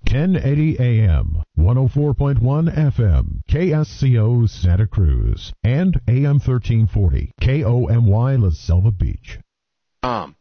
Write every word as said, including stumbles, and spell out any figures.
ten eighty A M, one oh four point one F M, K S C O Santa Cruz, and A M thirteen forty, K O M Y La Selva Beach. Um,